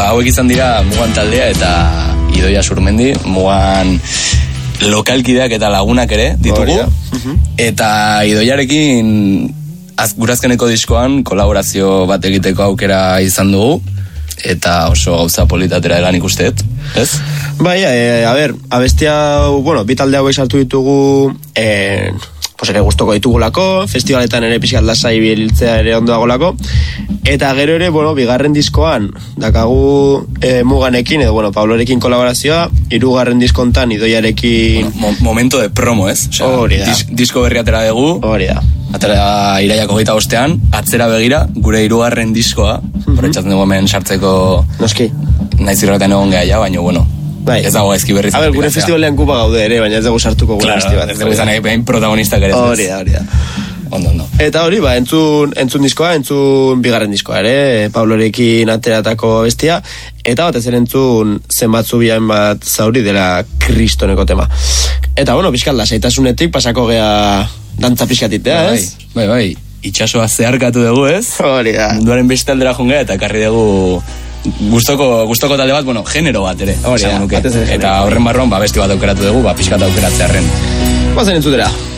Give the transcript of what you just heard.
hauek izan dira Mugan taldea eta Idoia Surmendi, Mugan lokalkideak eta lagunak ere ditugu. Eta Idoiarekin gurazkeneko diskoan kolaborazio bat egiteko aukera izan dugu. Eta oso gauza politatera egan ikusteet, ez? Bai, abestia, bueno, bi talde hauek sartu ditugu, pues ere gustoko ditugulako, festivaletan ere pixkat lasai biltzea ere ondo dagolako, eta gero ere, bueno, bigarren diskoan, dakagu Muganekin, edo, bueno, Pablorekin kolaborazioa, hirugarren diskontan Idoiarekin... Bueno, momento de promo, ez? Hori da. Disko berri atera dugu. Hori da. Atera iraiako 25ean, atzera begira, gure hirugarren diskoa, horretxatzen dugu hemen sartzeko... Noski. Naiz irraten egon geha ja, baina, bueno, bai. Ez dago ezki berriz. Gure festivalean kupa gaude ere, baina ez dugu sartuko gure festival. Ez dugu izan egin protagonistak ere. Hori da. Ondo. Eta hori, entzun diskoa, entzun bigarren diskoa ere, Pablorekin ateratako bestia, eta batez ere entzun zenbat zubian bat zauri dela kristoneko tema. Eta, bueno, pixkat lasaitasunetik pasako gea dantza pixkatitea, ez? Bai, itxasoa zeharkatu dugu, ez? Hori da. Munduaren beste aldera jongea eta karri dugu gustoko talde bat, bueno, genero bat ere. Hori da, eta horren barruan, besti bat aukeratu dugu, pixkat aukeratzearen. Bazen entzutera.